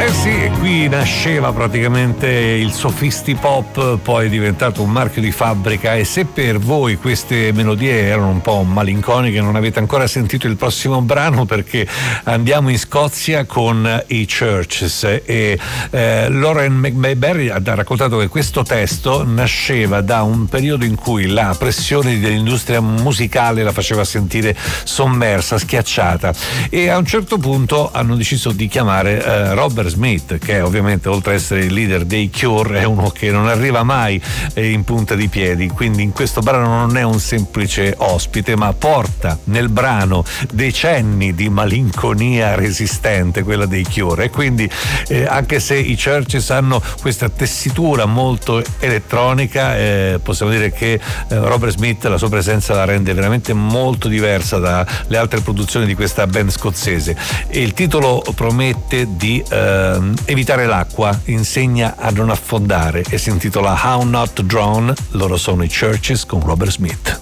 Sì, e qui nasceva praticamente il sofisti pop, poi è diventato un marchio di fabbrica, e se per voi queste melodie erano un po' malinconiche, non avete ancora sentito il prossimo brano, perché andiamo in Scozia con i Churches, e Lauren McBarry ha raccontato che questo testo nasceva da un periodo in cui la pressione dell'industria musicale la faceva sentire sommersa, schiacciata, e a un certo punto hanno deciso di chiamare Robert Smith, che ovviamente oltre ad essere il leader dei Cure è uno che non arriva mai in punta di piedi, quindi in questo brano non è un semplice ospite, ma porta nel brano decenni di malinconia resistente, quella dei Cure, e quindi anche se i Churches hanno questa tessitura molto elettronica, possiamo dire che Robert Smith, la sua presenza la rende veramente molto diversa dalle altre produzioni di questa band scozzese, e il titolo promette di evitare l'acqua, insegna a non affondare, e si intitola How Not to Drown. Loro sono i Churches con Robert Smith.